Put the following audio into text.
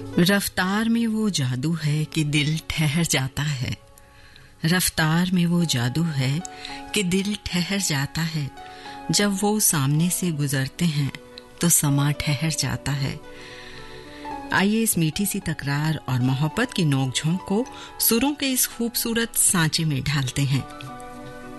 रफ्तार में वो जादू है कि दिल ठहर जाता है। रफ्तार में वो जादू है कि दिल ठहर जाता है। जब वो सामने से गुजरते हैं तो समा ठहर जाता है। आइए इस मीठी सी तकरार और मोहब्बत की नोकझोंक को सुरों के इस खूबसूरत सांचे में ढालते हैं।